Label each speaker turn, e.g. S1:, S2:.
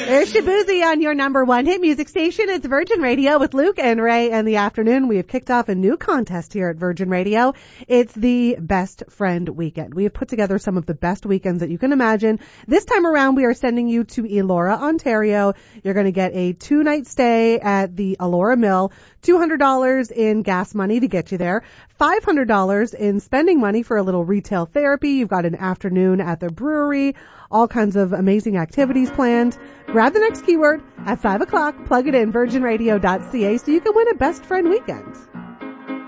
S1: There's Shabuzi on your number one hit music station. It's Virgin Radio with Luke and Ray in the afternoon. We have kicked off a new contest here at Virgin Radio. It's the Best Friend Weekend. We have put together some of the best weekends that you can imagine. This time around, we are sending you to Elora, Ontario. You're going to get a 2-night stay at the Elora Mill, $200 in gas money to get you there, $500 in spending money for a little retail therapy. You've got an afternoon at the brewery, all kinds of amazing activities planned. Grab the next keyword at 5 o'clock, plug it in, virginradio.ca, so you can win a Best Friend Weekend.